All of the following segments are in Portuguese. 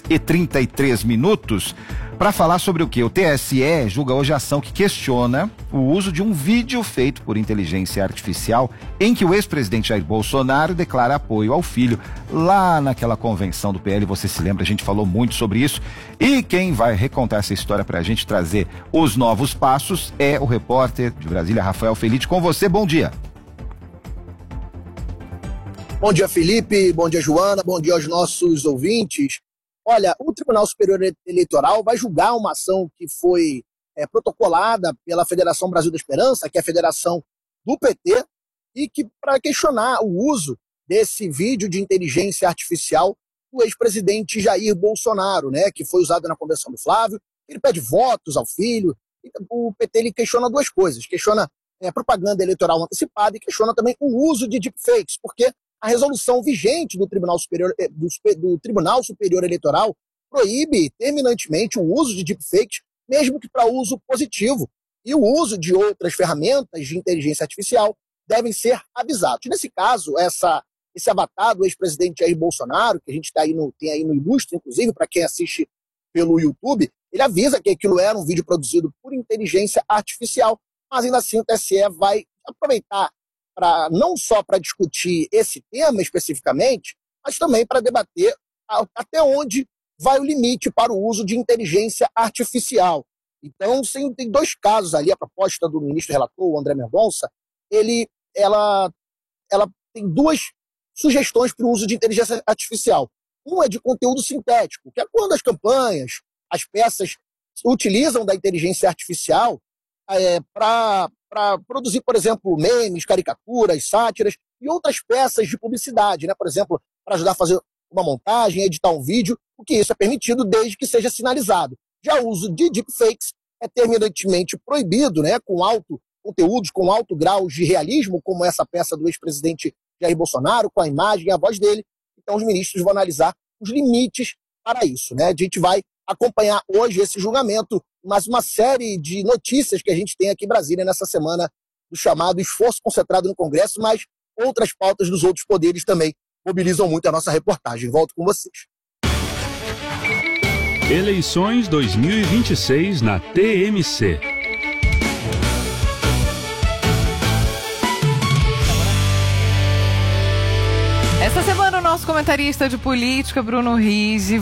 6h33, para falar sobre o quê? O TSE julga hoje a ação que questiona o uso de um vídeo feito por inteligência artificial em que o ex-presidente Jair Bolsonaro declara apoio ao filho. Lá naquela convenção do PL, você se lembra, a gente falou muito sobre isso. E quem vai recontar essa história para a gente trazer os novos passos é o repórter de Brasília, Rafael Felite. Com você, bom dia. Bom dia, Felipe. Bom dia, Joana. Bom dia aos nossos ouvintes. Olha, o Tribunal Superior Eleitoral vai julgar uma ação que foi protocolada pela Federação Brasil da Esperança, que é a federação do PT, e que para questionar o uso desse vídeo de inteligência artificial do ex-presidente Jair Bolsonaro, né, que foi usado na convenção do Flávio. Ele pede votos ao filho. O PT ele questiona duas coisas. Questiona propaganda eleitoral antecipada e questiona também o uso de deepfakes, porque a resolução vigente do Tribunal Superior Eleitoral proíbe terminantemente o uso de deepfakes, mesmo que para uso positivo. E o uso de outras ferramentas de inteligência artificial devem ser avisados. Nesse caso, esse avatar do ex-presidente Jair Bolsonaro, que a gente tem aí no Ilustre, inclusive, para quem assiste pelo YouTube, ele avisa que aquilo era um vídeo produzido por inteligência artificial, mas ainda assim o TSE vai aproveitar não só para discutir esse tema especificamente, mas também para debater até onde vai o limite para o uso de inteligência artificial. Então, tem dois casos ali, a proposta do ministro relator, o André Mendonça, ela tem duas sugestões para o uso de inteligência artificial. Uma é de conteúdo sintético, que é quando as campanhas, as peças utilizam da inteligência artificial para produzir, por exemplo, memes, caricaturas, sátiras e outras peças de publicidade, né? Por exemplo, para ajudar a fazer uma montagem, editar um vídeo, o que isso é permitido desde que seja sinalizado. Já o uso de deepfakes é terminantemente proibido, né? Com conteúdos com alto grau de realismo, como essa peça do ex-presidente Jair Bolsonaro, com a imagem e a voz dele. Então os ministros vão analisar os limites para isso, né? A gente vai acompanhar hoje esse julgamento, mas uma série de notícias que a gente tem aqui em Brasília nessa semana do chamado esforço concentrado no Congresso, mas outras pautas dos outros poderes também mobilizam muito a nossa reportagem. Volto com vocês. Eleições 2026 na TMC. Esta semana o nosso comentarista de política, Bruno Rizzi,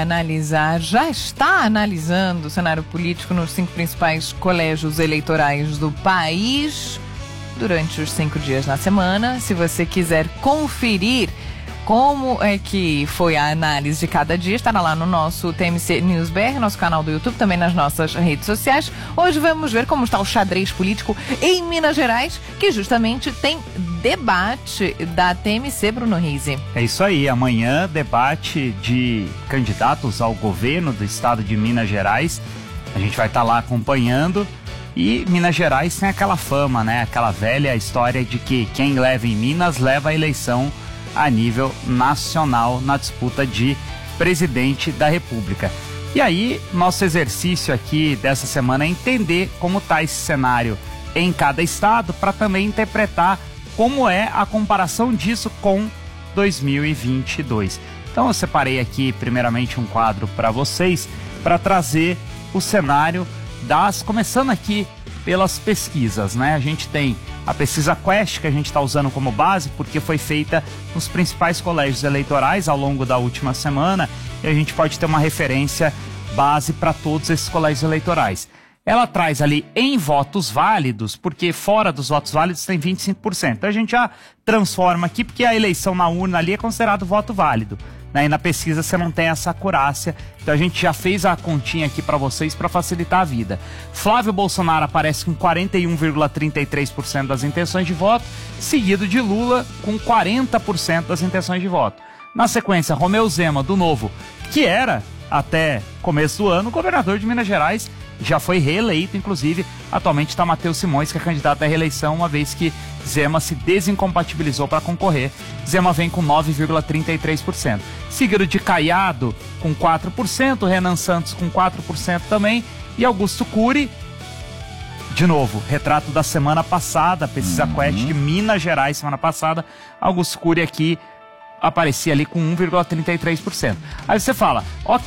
já está analisando o cenário político nos 5 principais colégios eleitorais do país durante os 5 dias na semana. Se você quiser conferir como é que foi a análise de cada dia, estará lá no nosso TMC News BR, nosso canal do YouTube, também nas nossas redes sociais. Hoje vamos ver como está o xadrez político em Minas Gerais, que justamente tem debate da TMC, Bruno Rizzi. É isso aí, amanhã debate de candidatos ao governo do estado de Minas Gerais. A gente vai estar lá acompanhando. E Minas Gerais tem aquela fama, né? Aquela velha história de que quem leva em Minas leva a eleição a nível nacional na disputa de presidente da República. E aí, nosso exercício aqui dessa semana é entender como está esse cenário em cada estado, para também interpretar como é a comparação disso com 2022. Então eu separei aqui primeiramente um quadro para vocês, para trazer o cenário começando aqui pelas pesquisas, né? A gente tem a pesquisa Quest, que a gente está usando como base, porque foi feita nos principais colégios eleitorais ao longo da última semana, e a gente pode ter uma referência base para todos esses colégios eleitorais. Ela traz ali em votos válidos, porque fora dos votos válidos tem 25%. Então a gente já transforma aqui, porque a eleição na urna ali é considerado voto válido, né? E na pesquisa você não tem essa acurácia. Então a gente já fez a continha aqui para vocês para facilitar a vida. Flávio Bolsonaro aparece com 41,33% das intenções de voto, seguido de Lula com 40% das intenções de voto. Na sequência, Romeu Zema, do Novo, que era, até começo do ano, governador de Minas Gerais, já foi reeleito, inclusive. Atualmente está Matheus Simões, que é candidato à reeleição, uma vez que Zema se desincompatibilizou para concorrer. Zema vem com 9,33%. Seguido de Caiado com 4%, Renan Santos com 4% também, e Augusto Cury, de novo, retrato da semana passada, pesquisa Quest de Minas Gerais, semana passada, Augusto Cury aqui aparecia ali com 1,33%. Aí você fala, ok,